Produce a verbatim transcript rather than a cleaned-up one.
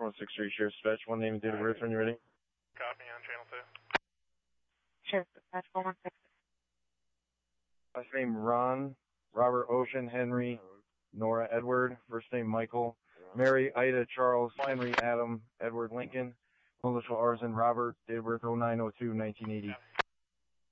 one six three, Sheriff Dispatch. One name and date of birth when you're ready. Copy on channel two. Sheriff Dispatch four one six. Last name Ron, Robert Ocean, Henry, Nora Edward. First name Michael, Mary Ida Charles, Henry Adam, Edward Lincoln. Initial R's and Robert. Date of birth oh nine oh two, nineteen eighty.